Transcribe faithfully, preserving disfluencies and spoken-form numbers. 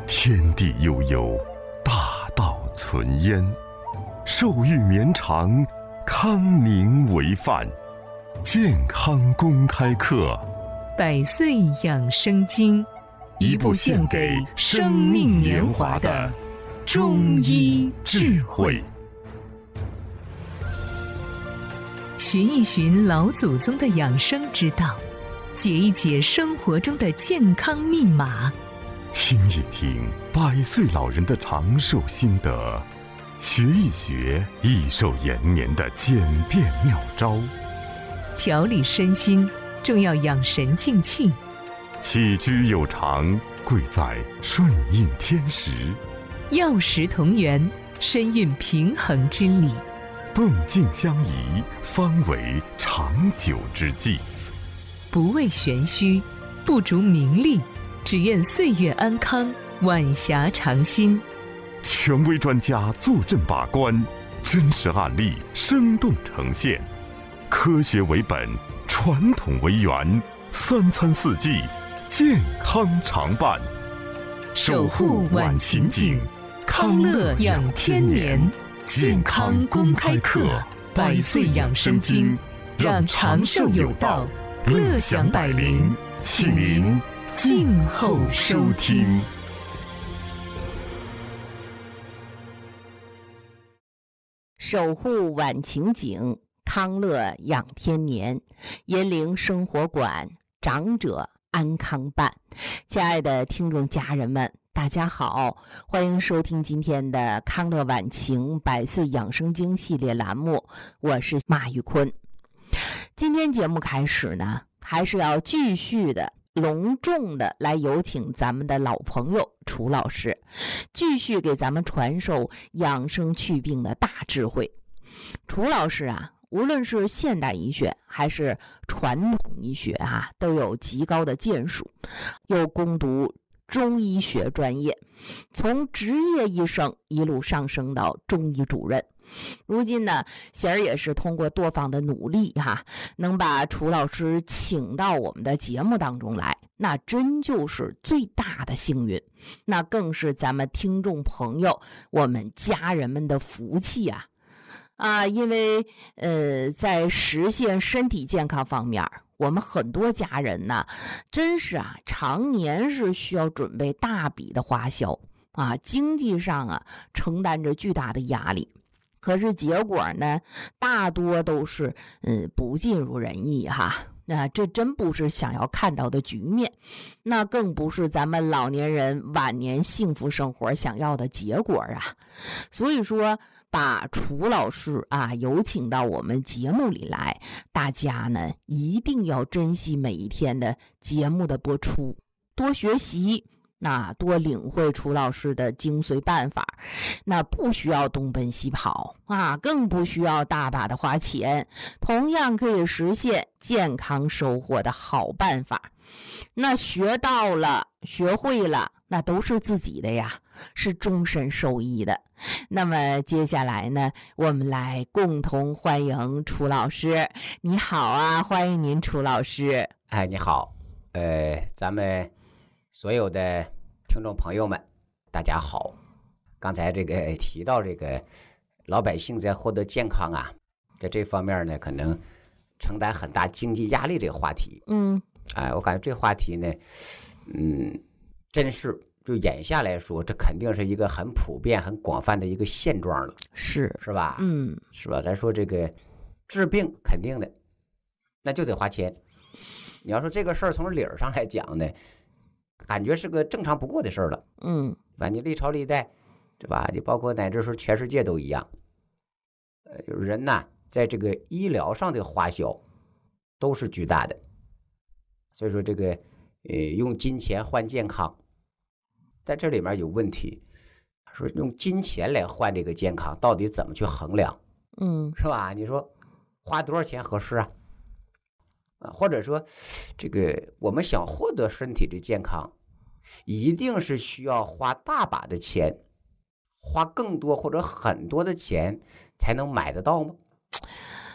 天地悠悠，大道存焉。寿欲绵长，康宁为范。健康公开课， 百岁养生经，一部献给生命年华的中医智慧。寻一寻老祖宗的养生之道，解一解生活中的健康密码， 听一听百岁老人的长寿心得，学一学益寿延年的简便妙招。 调理身心，重要养神静气。 起居有常，贵在顺应天时。 药食同源，身运平衡之理。 动静相宜，方为长久之计。 不为玄虚，不逐名利，只愿岁月安康，晚霞长新。 权威专家坐镇把关，真实案例生动呈现。科学为本，传统为源，三餐四季，健康常伴。 守护晚晴景，康乐养天年。健康公开课，百岁养生经，让长寿有道，乐享百龄，请您静候收听。 守护晚晴景，康乐养天年，银铃生活馆，长者安康办。亲爱的听众家人们，大家好，欢迎收听今天的康乐晚晴百岁养生经系列栏目，我是马玉坤。今天节目开始呢，还是要继续的隆重的来有请咱们的老朋友楚老师，继续给咱们传授养生祛病的大智慧。楚老师啊，无论是现代医学还是传统医学啊，都有极高的建树，又攻读中医学专业，从职业医生一路上升到中医主任。如今呢，贤儿也是通过多方的努力哈、啊，能把楚老师请到我们的节目当中来，那真就是最大的幸运，那更是咱们听众朋友、我们家人们的福气啊！啊，因为呃，在实现身体健康方面，我们很多家人呢，真是啊，常年是需要准备大笔的花销啊，经济上啊承担着巨大的压力。可是结果呢，大多都是嗯不尽如人意哈。那这真不是想要看到的局面，那更不是咱们老年人晚年幸福生活想要的结果啊。所以说，把楚老师啊有请到我们节目里来，大家呢一定要珍惜每一天的节目的播出，多学习，那多领会楚老师的精髓办法，那不需要东奔西跑啊，更不需要大把的花钱，同样可以实现健康收获的好办法。那学到了，学会了，那都是自己的呀，是终身受益的。那么接下来呢，我们来共同欢迎楚老师。你好啊，欢迎您，楚老师。 哎，你好，呃，咱们所有的听众朋友们，大家好。刚才这个提到这个老百姓在获得健康啊，在这方面呢，可能承担很大经济压力这个话题， 嗯， 哎，我感觉这话题呢，嗯，真是就眼下来说，这肯定是一个很普遍、很广泛的一个现状了， 是是吧？ 嗯， 是吧？咱说这个治病肯定的，那就得花钱。你要说这个事儿从理儿上来讲呢，感觉是个正常不过的事儿了， 嗯， 对吧？你历朝历代，对吧？你包括乃至说全世界都一样，呃，人呐，在这个医疗上的花销都是巨大的，所以说这个呃，用金钱换健康，在这里面有问题。说用金钱来换这个健康，到底怎么去衡量？ 嗯， 是吧？你说花多少钱合适啊？啊，或者说，这个我们想获得身体的健康，一定是需要花大把的钱，花更多或者很多的钱才能买得到吗？